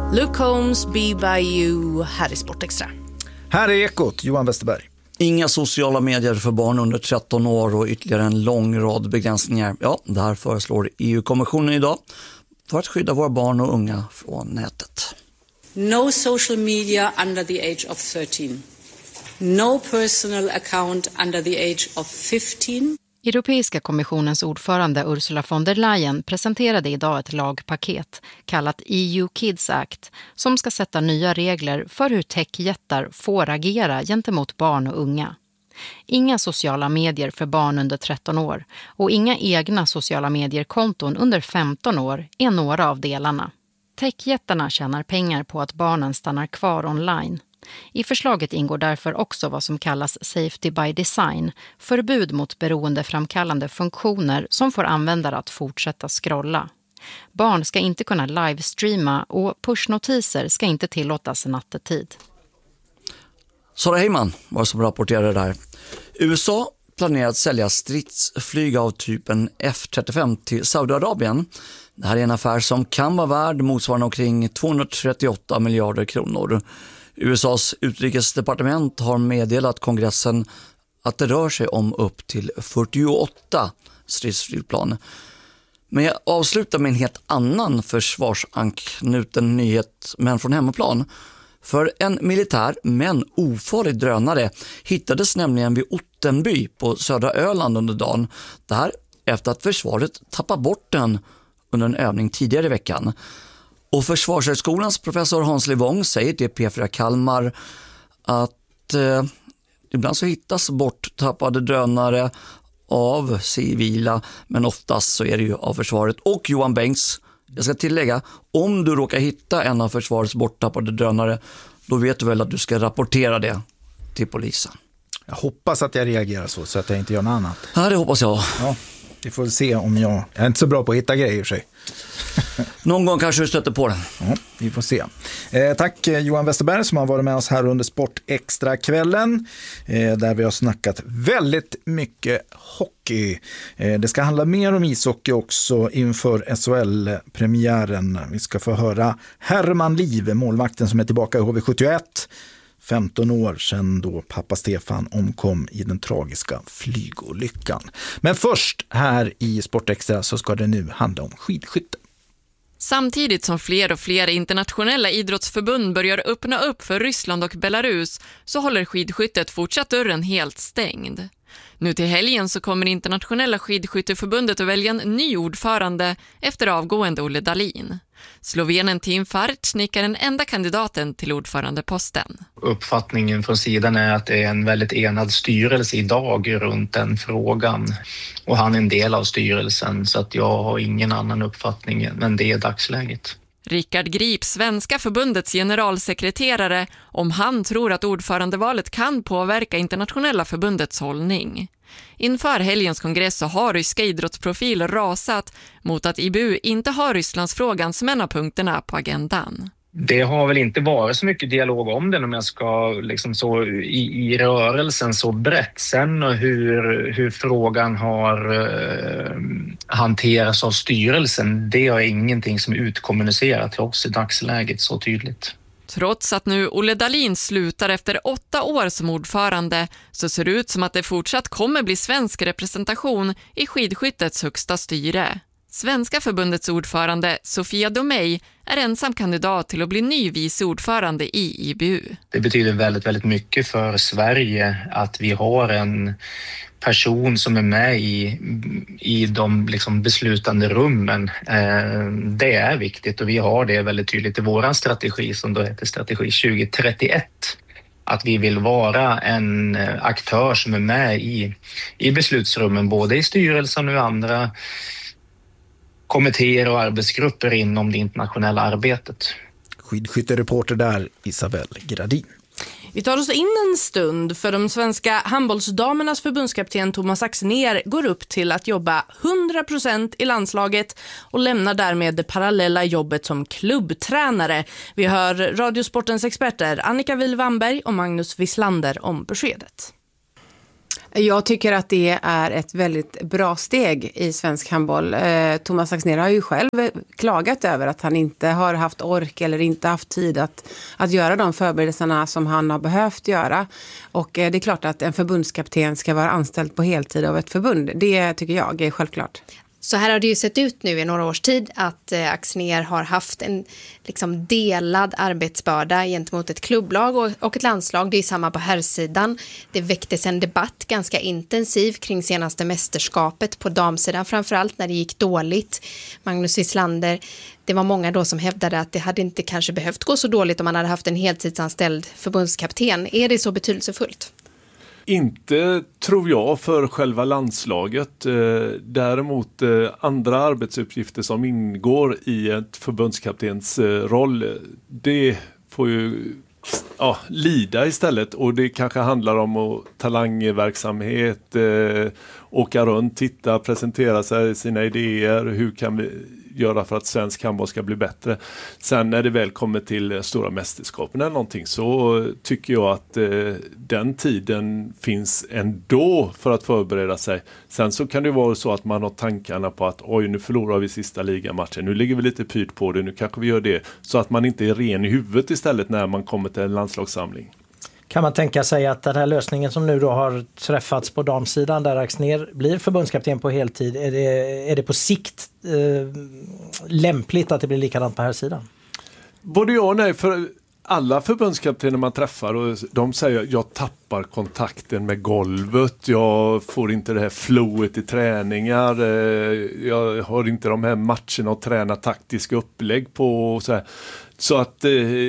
Luke Combs, Be By You, här i Sportextra. Här är Ekot, Johan Westerberg. Inga sociala medier för barn under 13 år och ytterligare en lång rad begränsningar. Ja, det här föreslår EU-kommissionen idag för att skydda våra barn och unga från nätet. No social media under the age of 13. No personal account under the age of 15. Europeiska kommissionens ordförande Ursula von der Leyen presenterade idag ett lagpaket kallat EU Kids Act som ska sätta nya regler för hur techjättar får agera gentemot barn och unga. Inga sociala medier för barn under 13 år och inga egna sociala medierkonton under 15 år är några av delarna. Techjättarna tjänar pengar på att barnen stannar kvar online. I förslaget ingår därför också vad som kallas safety by design, förbud mot beroendeframkallande funktioner som får användare att fortsätta scrolla. Barn ska inte kunna livestreama och pushnotiser ska inte tillåtas nattetid. Sara Heyman var som rapporterade där. USA planerar att sälja stridsflyg av typen F-35 till Saudiarabien. Det här är en affär som kan vara värd motsvarande omkring 238 miljarder kronor. USAs utrikesdepartement har meddelat kongressen att det rör sig om upp till 48 stridsflygplan. Men jag avslutar med en helt annan försvarsanknuten nyhet, men från hemmaplan. För en militär men ofarlig drönare hittades nämligen vid Ottenby på södra Öland under dagen. Det här efter att försvaret tappade bort den under en övning tidigare i veckan. Och Försvarshögskolans professor Hans Levång säger till P4 Kalmar att ibland så hittas borttappade drönare av civila, men oftast så är det ju av försvaret. Och Johan Bengts, jag ska tillägga, om du råkar hitta en av försvarets borttappade drönare, då vet du väl att du ska rapportera det till polisen. Jag hoppas att jag reagerar så att jag inte gör något annat. Ja, det hoppas jag. Ja, vi får se om jag är inte så bra på att hitta grejer sig. Någon gång kanske du stöter på den. Ja, vi får se. Tack Johan Westerberg som har varit med oss här under Sportextra-kvällen. Där vi har snackat väldigt mycket hockey. Det ska handla mer om ishockey också inför SHL-premiären. Vi ska få höra Herman Liv, målvakten som är tillbaka i HV71. 15 år sedan då pappa Stefan omkom i den tragiska flygolyckan. Men först här i Sportextra så ska det nu handla om skidskytte. Samtidigt som fler och fler internationella idrottsförbund börjar öppna upp för Ryssland och Belarus så håller skidskyttet fortsatt dörren helt stängd. Nu till helgen så kommer internationella skidskytteförbundet att välja en ny ordförande efter avgående Olle Dahlin. Slovenen Tim Farčnik är den enda kandidaten till ordförandeposten. Uppfattningen från sidan är att det är en väldigt enad styrelse idag runt den frågan. Och han är en del av styrelsen så att jag har ingen annan uppfattning än det i dagsläget. Rickard Grip, svenska förbundets generalsekreterare, om han tror att ordförandevalet kan påverka internationella förbundets hållning. Inför helgens kongress så har ryska idrottsprofiler rasat mot att IBU inte har Rysslandsfrågan som en av punkterna på agendan. Det har väl inte varit så mycket dialog om den om jag ska liksom så i rörelsen så brett. Sen och hur frågan har hanterats av styrelsen, det är ingenting som är utkommunicerat till oss i dagsläget så tydligt. Trots att nu Olle Dahlin slutar efter 8 år som ordförande så ser det ut som att det fortsatt kommer bli svensk representation i skidskyttets högsta styre. Svenska förbundets ordförande Sofia Domey är ensam kandidat till att bli ny vice ordförande i IBU. Det betyder väldigt, väldigt mycket för Sverige att vi har en person som är med i de liksom beslutande rummen. Det är viktigt och vi har det väldigt tydligt i vår strategi som då heter strategi 2031. Att vi vill vara en aktör som är med i beslutsrummen både i styrelsen och i andra kommittéer och arbetsgrupper inom det internationella arbetet. Skidskyttereporter där, Isabel Gradin. Vi tar oss in en stund för de svenska handbollsdamernas förbundskapten Thomas Axnér går upp till att jobba 100% i landslaget och lämnar därmed det parallella jobbet som klubbtränare. Vi hör Radiosportens experter Annika Wihl-Wannberg och Magnus Wislander om beskedet. Jag tycker att det är ett väldigt bra steg i svensk handboll. Thomas Axnér har ju själv klagat över att han inte har haft ork eller inte haft tid att göra de förberedelserna som han har behövt göra. Och det är klart att en förbundskapten ska vara anställd på heltid av ett förbund. Det tycker jag är självklart. Så här har det ju sett ut nu i några års tid att Axnér har haft en liksom delad arbetsbörda gentemot ett klubblag och ett landslag. Det är samma på herrsidan. Det väcktes en debatt ganska intensiv kring senaste mästerskapet på damsidan, framförallt när det gick dåligt. Magnus Wislander, det var många då som hävdade att det hade inte kanske behövt gå så dåligt om man hade haft en heltidsanställd förbundskapten. Är det så betydelsefullt? Inte tror jag för själva landslaget. Däremot andra arbetsuppgifter som ingår i ett förbundskaptens roll, det får ju lida istället. Och det kanske handlar om talangverksamhet, åka runt, titta, presentera sig sina idéer. Hur kan vi göra för att svensk handboll ska bli bättre? Sen när det väl kommer till stora mästerskapen eller någonting, så tycker jag att den tiden finns ändå för att förbereda sig. Sen så kan det vara så att man har tankarna på att nu förlorar vi sista ligamatchen, nu ligger vi lite pyrt på det, nu kanske vi gör det, så att man inte är ren i huvudet istället när man kommer till en landslagssamling. Kan man tänka sig att den här lösningen som nu då har träffats på damsidan, där Axnér blir förbundskapten på heltid, är det på sikt lämpligt att det blir likadant på här sidan? Både ja och nej, för alla förbundskaptener man träffar, och de säger att jag tappar kontakten med golvet, jag får inte det här flowet i träningar, jag har inte de här matcherna att träna taktiska upplägg på och så här. Så att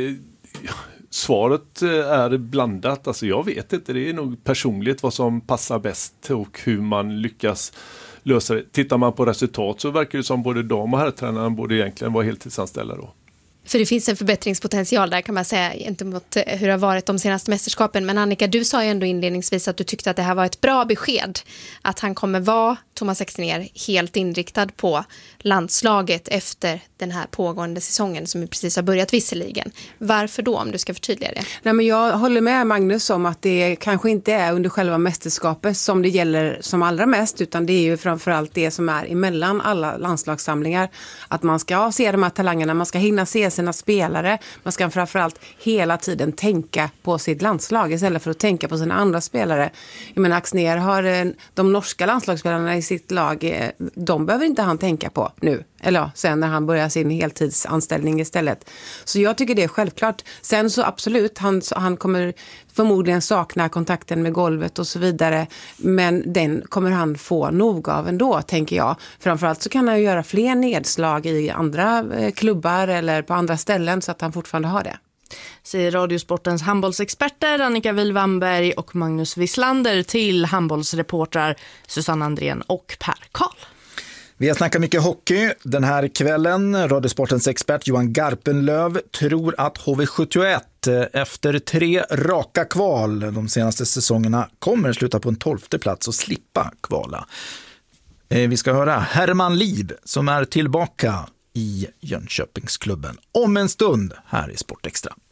svaret är blandat. Alltså jag vet inte, det är nog personligt vad som passar bäst och hur man lyckas lösa det. Tittar man på resultat så verkar det som både dam- och herrtränaren borde egentligen vara heltidsanställda då. För det finns en förbättringspotential där, kan man säga, gentemot hur det har varit de senaste mästerskapen. Men Annika, du sa ju ändå inledningsvis att du tyckte att det här var ett bra besked. Att han kommer vara, Thomas Axnér, helt inriktad på landslaget efter den här pågående säsongen som precis har börjat visserligen. Varför då, om du ska förtydliga det? Nej, men jag håller med Magnus om att det kanske inte är under själva mästerskapet som det gäller som allra mest, utan det är ju framförallt det som är emellan alla landslagssamlingar. Att man ska se de här talangerna, man ska hinna se sina spelare, man ska framförallt hela tiden tänka på sitt landslag istället för att tänka på sina andra spelare. Jag menar, Axnér har de norska landslagsspelarna i sitt lag, de behöver inte han tänka på nu. Eller sen när han börjar sin heltidsanställning istället. Så jag tycker det är självklart. Sen så absolut, han kommer förmodligen sakna kontakten med golvet och så vidare. Men den kommer han få nog av ändå, tänker jag. Framförallt så kan han göra fler nedslag i andra klubbar eller på andra ställen så att han fortfarande har det. Säger Radiosportens handbollsexperter Annika Wilvanberg och Magnus Wislander till handbollsreportrar Susanne Andrén och Per Karl. Vi har snackat mycket hockey den här kvällen. Radiosportens expert Johan Garpenlöv tror att HV71 efter 3 raka kval de senaste säsongerna kommer sluta på en 12:e plats och slippa kvala. Vi ska höra Herman Liv som är tillbaka i Jönköpingsklubben om en stund här i Sportextra.